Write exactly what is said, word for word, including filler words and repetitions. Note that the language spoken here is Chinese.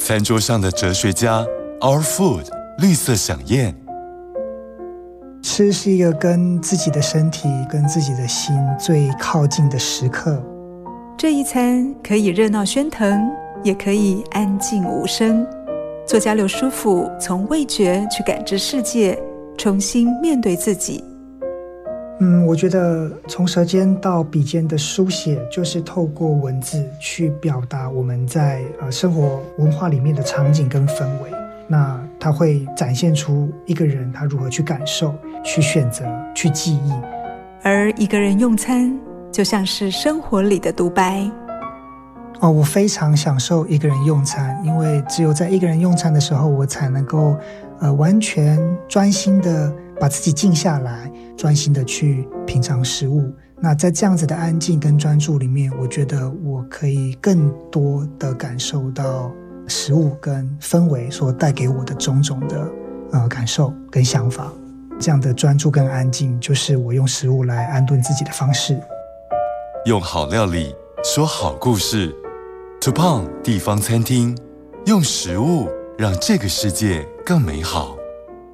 餐桌上的哲学家 Our Food 绿色飨宴。 吃是一个跟自己的身体、跟自己的心最靠近的时刻。 这一餐可以热闹喧腾，也可以安静无声。作家刘书甫从味觉去感知世界，重新面对自己。 嗯，我觉得从舌尖到笔尖的书写，就是透过文字去表达我们在呃生活文化里面的场景跟氛围。那它会展现出一个人他如何去感受、去选择、去记忆。 而一个人用餐，就像是生活里的独白。 哦，我非常享受一个人用餐，因为只有在一个人用餐的时候，我才能够呃完全专心的把自己静下来，专心的去品尝食物。那在这样子的安静跟专注里面，我觉得我可以更多的感受到食物跟氛围所带给我的种种的呃感受跟想法。这样的专注跟安静，就是我用食物来安顿自己的方式。 用好料理说好故事 To Pong 地方餐厅，用食物让这个世界更美好。